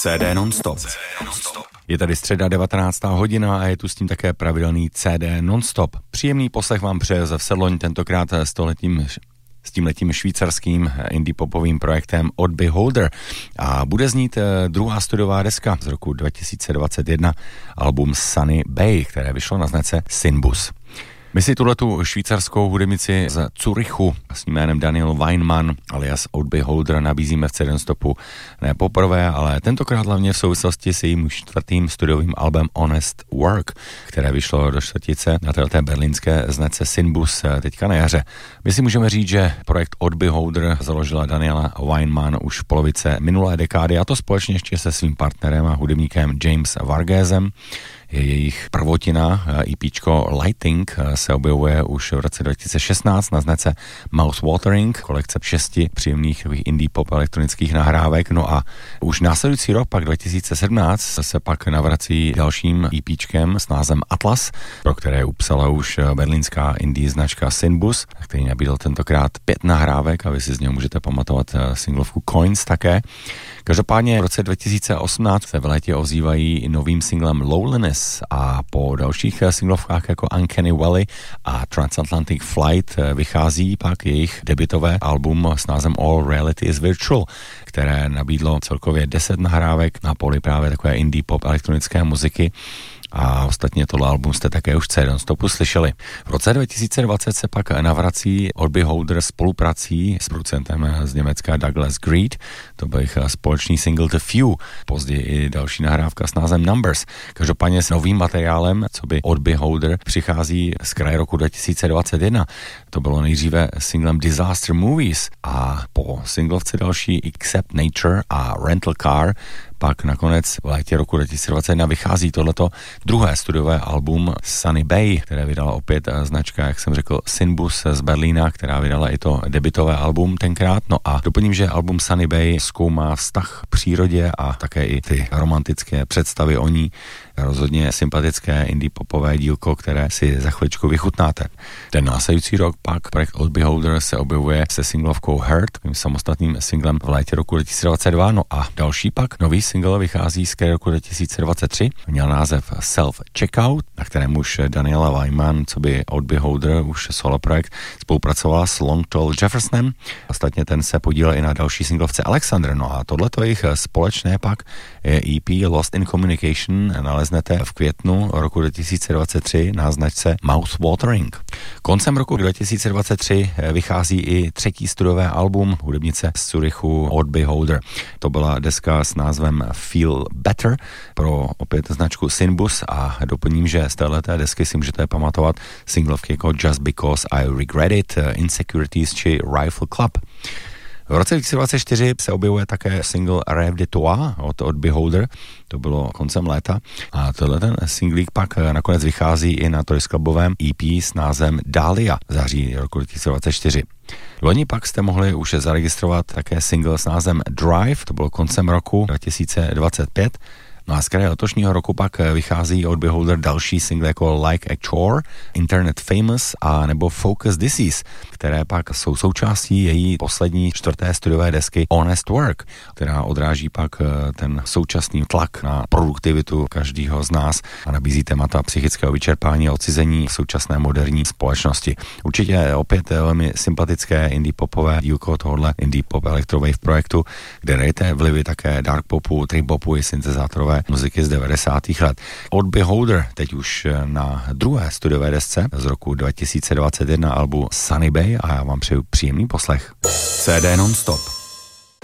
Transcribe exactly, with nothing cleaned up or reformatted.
C D non-stop. Je tady středa devatenáctá hodina a je tu s tím také pravidelný C D non-stop. Příjemný poslech vám přeje Josef Sedloň, tentokrát s tohletím s tímhletím švýcarským indie popovým projektem Odd Beholder. A bude znít druhá studiová deska z roku dva tisíce dvacet jedna, album Sunny Bay, které vyšlo na značce Sinbus. My si tuhletu švýcarskou hudebnici z Curychu s jménem Daniel Weinmann alias Odd Beholder nabízíme v C D non-stopu ne poprvé, ale tentokrát hlavně v souvislosti s jejím čtvrtým studiovým albem Honest Work, které vyšlo do čtvrtice na této berlínské značce Sinbus teďka na jaře. My si můžeme říct, že projekt Odd Beholder založila Daniela Weinmann už v polovice minulé dekády, a to společně ještě se svým partnerem a hudebníkem James Varghesem. Jejich prvotina, EPčko Lighting, se objevuje už v roce dva tisíce šestnáct na značce Mouthwatering, kolekce šesti příjemných indie pop elektronických nahrávek. No a už následující rok, pak dva tisíce sedmnáct, se pak navrací dalším EPčkem s názvem Atlas, pro které upsala už berlínská indie značka Sinbus, který nabídl tentokrát pět nahrávek a vy si z něho můžete pamatovat singlovku Coins také. Každopádně v roce dva tisíce osmnáct se v létě ozývají novým singlem Lowliness a po dalších singlovkách jako Uncanny Valley a Transatlantic Flight vychází pak jejich debutové album s názvem All Reality is Virtual, které nabídlo celkově deset nahrávek na poli právě takové indie pop elektronické muziky. A ostatně tohle album jste také už v C D non-stopu slyšeli. V roce dva tisíce dvacet se pak navrací Odd Beholder spoluprací s producentem z Německa Douglas Greed. To byl jich společný single The Few, později i další nahrávka s názvem Numbers. Každopádně s novým materiálem, co by Odd Beholder, přichází z kraje roku dva tisíce dvacet jedna. To bylo nejdříve singlem Disaster Movies a po singlovce další Accept Nature a Rental Car pak nakonec v létě roku dva tisíce dvacet jedna vychází tohleto druhé studiové album Sunny Bay, které vydala opět značka, jak jsem řekl, Sinbus z Berlína, která vydala i to debutové album tenkrát. No a doplním, že album Sunny Bay zkoumá vztah k přírodě a také i ty romantické představy o ní. Rozhodně sympatické indie popové dílko, které si za chviličku vychutnáte. Ten následující rok pak projekt Odd Beholder se objevuje se singlovkou Hurt, takovým samostatným singlem v létě roku dva tisíce dvacet dva. No a další pak nový single vychází z roku dva tisíce dvacet tři. Měl název Self Checkout, na kterém už Daniela Weinmann, co by Odd Beholder, už solo projekt, spolupracovala s Long Tall Jeffersonem. Ostatně ten se podílel i na další singlovce Alexander. No a tohleto jejich společné pak je E P Lost in Communication, naleznete v květnu roku dva tisíce dvacet tři na značce Mouthwatering. Koncem roku dva tisíce dvacet tři vychází i třetí studiové album hudebnice z Curychu Odd Beholder. To byla deska s názvem Feel Better pro opět značku Sinbus a doplním, že z téhleté desky si můžete pamatovat singlovky jako Just Because I Regret It, Insecurities či Rifle Club. V roce dva tisíce dvacet čtyři se objevuje také single Rêve de Toi od Odd Beholder, to bylo koncem léta, a tohle ten singlík pak nakonec vychází i na trojskladbovém E P s názvem Dahlia v září roku dva tisíce dvacet čtyři. Loni pak jste mohli už zaregistrovat také single s názvem Drive, to bylo koncem roku dva tisíce dvacet pět. No a z kraje letošního roku pak vychází Odd Beholder další single jako Like a Chore, Internet Famous a nebo Focus Disease, které pak jsou součástí její poslední čtvrté studiové desky Honest Work, která odráží pak ten současný tlak na produktivitu každého z nás a nabízí témata psychického vyčerpání a odcizení v současné moderní společnosti. Určitě opět velmi sympatické indie popové dílko tohohle indie pop electrovave projektu, kde najdete vlivy také dark popu, trip popu i syntezátorové muziky z devadesátých let. Odd Beholder teď už na druhé studiové desce z roku dva tisíce dvacet jedna albu Sunny Bay a já vám přeju příjemný poslech. C D non-stop.